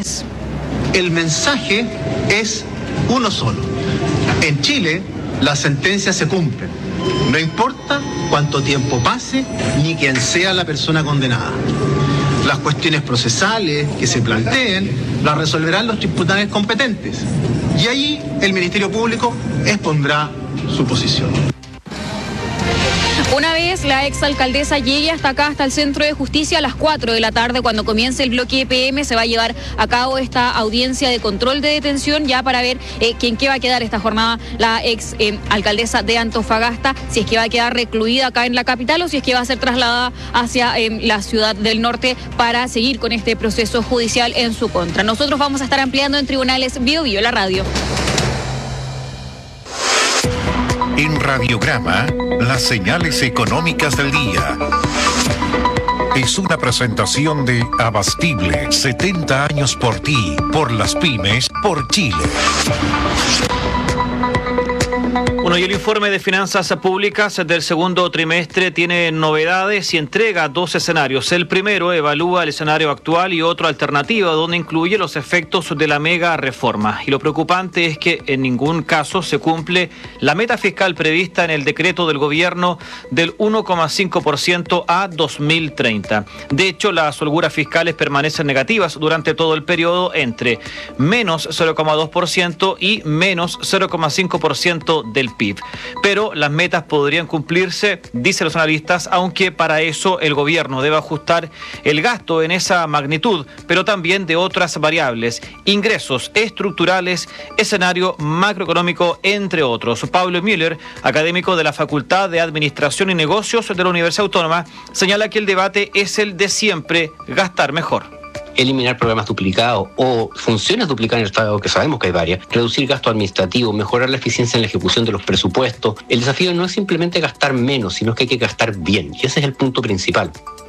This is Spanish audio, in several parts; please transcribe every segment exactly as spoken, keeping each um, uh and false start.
Martínez. El mensaje es uno solo. En Chile, las sentencias se cumplen. No importa cuánto tiempo pase ni quién sea la persona condenada. Las cuestiones procesales que se planteen las resolverán los tribunales competentes. Y ahí el Ministerio Público expondrá su posición. Una vez la exalcaldesa llegue hasta acá, hasta el Centro de Justicia, a las cuatro de la tarde, cuando comience el bloque E P M, se va a llevar a cabo esta audiencia de control de detención, ya para ver eh, en qué va a quedar esta jornada la ex eh, alcaldesa de Antofagasta, si es que va a quedar recluida acá en la capital o si es que va a ser trasladada hacia eh, la ciudad del norte para seguir con este proceso judicial en su contra. Nosotros vamos a estar ampliando en Tribunales Bio Bio, la radio. En Radiograma, las señales económicas del día. Es una presentación de Abastible, setenta años por ti, por las pymes, por Chile. Bueno, y el informe de finanzas públicas del segundo trimestre tiene novedades y entrega dos escenarios. El primero evalúa el escenario actual y otro alternativo, donde incluye los efectos de la mega reforma. Y lo preocupante es que en ningún caso se cumple la meta fiscal prevista en el decreto del gobierno del uno coma cinco por ciento a dos mil treinta. De hecho, las holguras fiscales permanecen negativas durante todo el periodo, entre menos cero coma dos por ciento y menos cero coma cinco por ciento del P I B. Pero las metas podrían cumplirse, dicen los analistas, aunque para eso el gobierno debe ajustar el gasto en esa magnitud, pero también de otras variables, ingresos estructurales, escenario macroeconómico, entre otros. Pablo Müller, académico de la Facultad de Administración y Negocios de la Universidad Autónoma, señala que el debate es el de siempre: gastar mejor. Eliminar programas duplicados o funciones duplicadas en el Estado, que sabemos que hay varias, reducir gasto administrativo, mejorar la eficiencia en la ejecución de los presupuestos. El desafío no es simplemente gastar menos, sino que hay que gastar bien, y ese es el punto principal.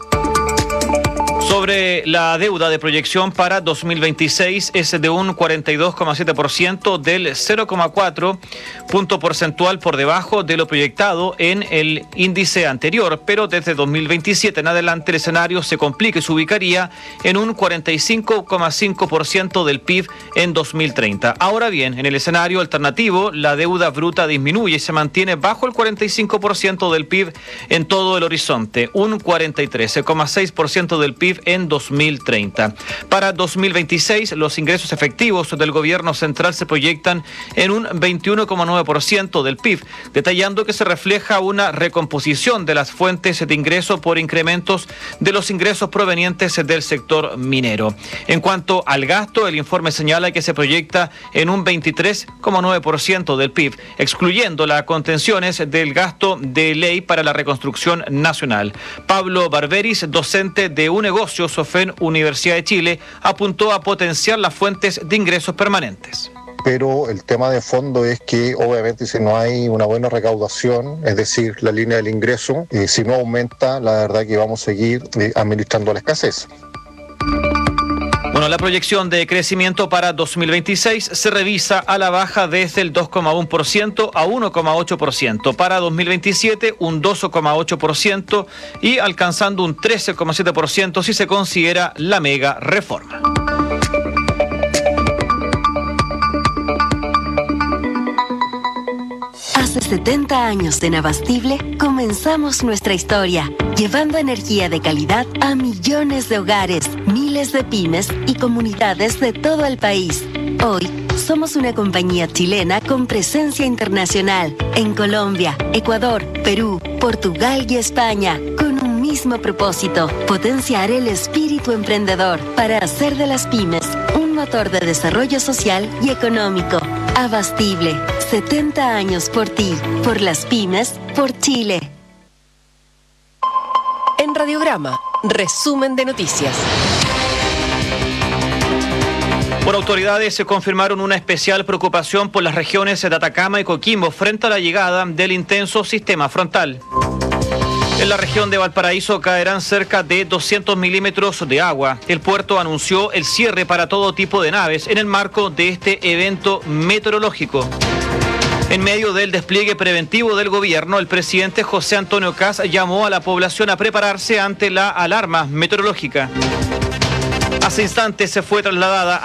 Sobre la deuda de proyección para dos mil veintiséis es de un cuarenta y dos coma siete por ciento, del cero coma cuatro punto porcentual por debajo de lo proyectado en el índice anterior, pero desde dos mil veintisiete en adelante el escenario se complica y se ubicaría en un cuarenta y cinco coma cinco por ciento del P I B en dos mil treinta. Ahora bien, en el escenario alternativo, la deuda bruta disminuye y se mantiene bajo el cuarenta y cinco por ciento del P I B en todo el horizonte, un cuarenta y tres coma seis por ciento del P I B en dos mil treinta. Para dos mil veintiséis, los ingresos efectivos del gobierno central se proyectan en un veintiuno coma nueve por ciento del P I B, detallando que se refleja una recomposición de las fuentes de ingreso por incrementos de los ingresos provenientes del sector minero. En cuanto al gasto, el informe señala que se proyecta en un veintitrés coma nueve por ciento del P I B, excluyendo las contenciones del gasto de ley para la reconstrucción nacional. Pablo Barberis, docente de un negocio SOFEN Universidad de Chile, apuntó a potenciar las fuentes de ingresos permanentes. Pero el tema de fondo es que obviamente si no hay una buena recaudación, es decir, la línea del ingreso, eh, si no aumenta, la verdad que vamos a seguir eh, administrando la escasez. Bueno, la proyección de crecimiento para dos mil veintiséis se revisa a la baja desde el dos coma uno por ciento a uno coma ocho por ciento. Para dos mil veintisiete, un dos coma ocho por ciento y alcanzando un trece coma siete por ciento si se considera la mega reforma. Hace setenta años en Abastible comenzamos nuestra historia, llevando energía de calidad a millones de hogares, miles de pymes y comunidades de todo el país. Hoy somos una compañía chilena con presencia internacional en Colombia, Ecuador, Perú, Portugal y España, con un mismo propósito: potenciar el espíritu emprendedor para hacer de las pymes un motor de desarrollo social y económico. Abastible, setenta años por ti, por las pymes, por Chile. En Radiograma, resumen de noticias. Bueno, autoridades se confirmaron una especial preocupación por las regiones de Atacama y Coquimbo frente a la llegada del intenso sistema frontal. En la región de Valparaíso caerán cerca de doscientos milímetros de agua. El puerto anunció el cierre para todo tipo de naves en el marco de este evento meteorológico. En medio del despliegue preventivo del gobierno, el presidente José Antonio Kast llamó a la población a prepararse ante la alarma meteorológica. Hace instantes se fue trasladada